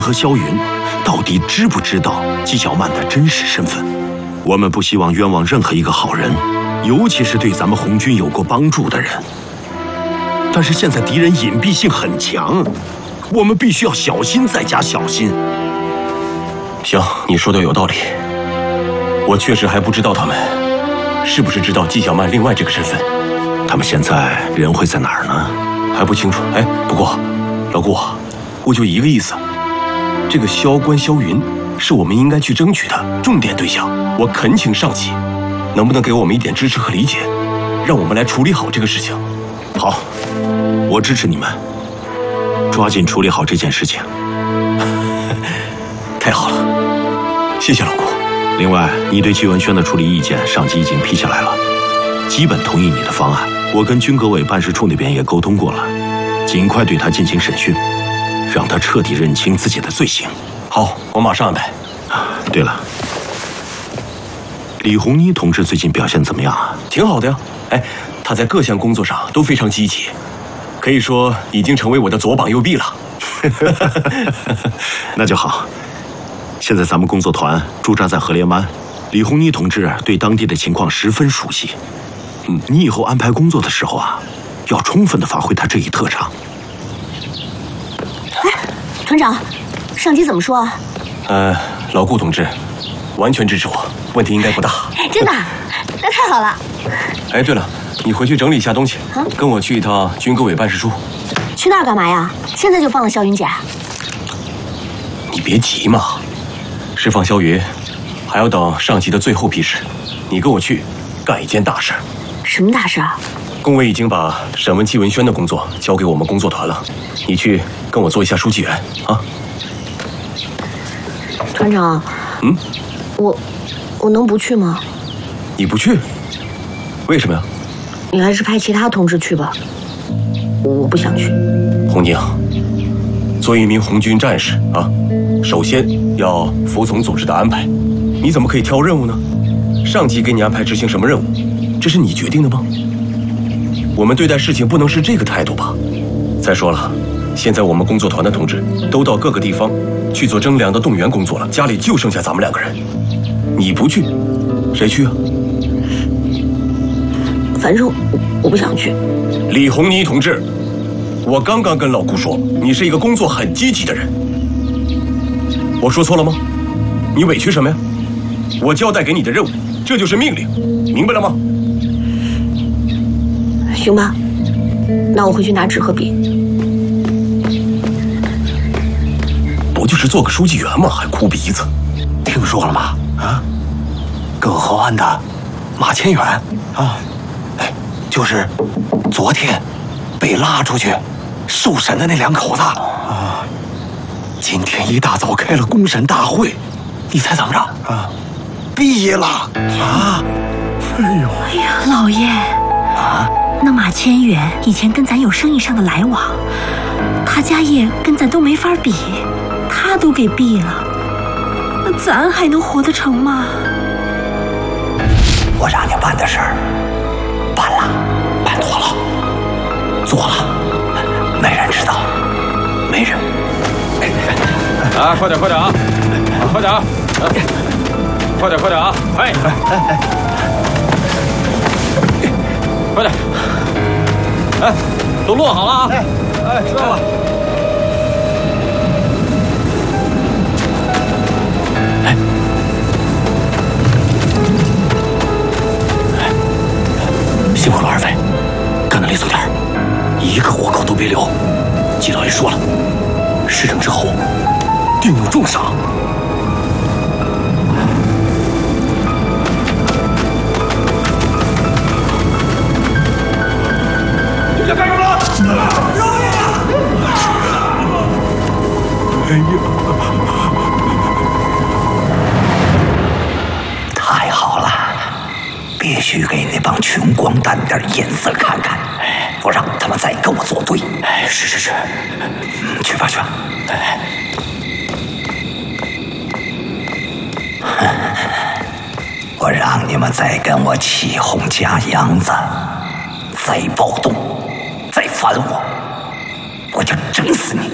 和萧云到底知不知道纪晓曼的真实身份？我们不希望冤枉任何一个好人，尤其是对咱们红军有过帮助的人。但是现在敌人隐蔽性很强，我们必须要小心再加小心。 行，你说的有道理。我确实还不知道他们是不是知道纪晓曼另外这个身份。 他们现在人会在哪儿呢？ 还不清楚。哎，不过老顾，我就一个意思，这个萧关萧云是我们应该去争取的重点对象。我恳请上级，能不能给我们一点支持和理解，让我们来处理好这个事情？ 好，我支持你们，抓紧处理好这件事情。 太好了，谢谢老顾。 另外，你对纪文轩的处理意见，上级已经批下来了，基本同意你的方案。我跟军革委办事处那边也沟通过了，尽快对他进行审讯，让他彻底认清自己的罪行。 好，我马上安排。 对了，李红妮同志最近表现怎么样啊？ 挺好的呀。哎，他在各项工作上都非常积极，可以说已经成为我的左膀右臂了。 那就好。现在咱们工作团驻扎在河连湾，李红妮同志对当地的情况十分熟悉。你以后安排工作的时候啊，要充分的发挥他这一特长。 哎，团长，上级怎么说啊？ 老顾同志，完全支持我，问题应该不大。 真的？那太好了。 哎，对了，你回去整理一下东西，跟我去一趟军革委办事处。 去那儿干嘛呀？现在就放了萧云姐？ 你别急嘛，释放萧云还要等上级的最后批示。你跟我去干一件大事。 什么大事啊？ 工委已经把审问纪文轩的工作交给我们工作团了，你去跟我做一下书记员啊。 团长，我能不去吗？ 你不去？为什么呀？ 你还是派其他同志去吧，我不想去。 红宁，作为一名红军战士啊，首先要服从组织的安排。你怎么可以挑任务呢？上级给你安排执行什么任务，这是你决定的吗？我们对待事情不能是这个态度吧？再说了，现在我们工作团的同志都到各个地方去做征粮的动员工作了，家里就剩下咱们2个人。你不去，谁去啊？ 反正我不想去。 李红妮同志，我刚刚跟老顾说，你是一个工作很积极的人。我说错了吗？你委屈什么呀？我交代给你的任务，这就是命令，明白了吗？ 行吧，那我回去拿纸和笔。 不就是做个书记员吗？还哭鼻子？ 听说了吗？啊，葛河湾的马千远啊，哎，就是昨天被拉出去受审的那2口子啊，今天一大早开了公审大会，你猜怎么着啊？毕业了啊！ 哎呀，老爷啊，那马千远以前跟咱有生意上的来往，他家业跟咱都没法比，他都给毙了，那咱还能活得成吗？ 我让你办的事儿办了，办妥了，做了，没人知道，没人。 啊，快点快点啊，快点啊！快点快点啊！哎，快点！哎，都落好了啊！哎，知道了。 哎，辛苦了2位，干得利索点，一个活口都别留。季老爷说了，事成之后定有重赏。 要干什么？ 哎呀，太好了！必须给那帮穷光蛋点颜色看看，不让他们再跟我作对。哎，是，去吧去吧。我让你们再跟我起哄加秧子，再暴动，再烦我，我就整死你！